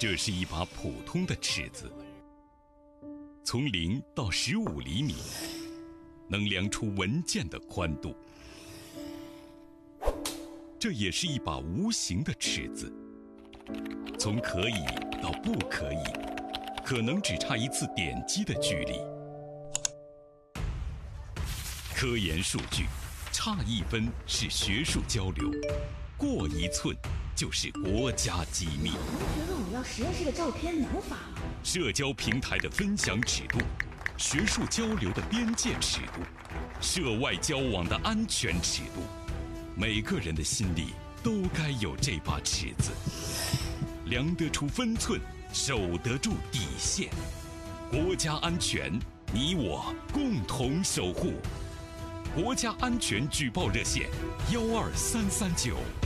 这是一把普通的尺子，从0到15厘米，能量出文件的宽度。这也是一把无形的尺子，从可以到不可以，可能只差一次点击的距离。科研数据，差1分是学术交流，过1寸就是国家机密。 觉得我们要实验室的照片能发吗？ 社交平台的分享尺度，学术交流的边界尺度，涉外交往的安全尺度，每个人的心里都该有这把尺子，量得出分寸，守得住底线。国家安全，你我共同守护。国家安全举报热线：12339。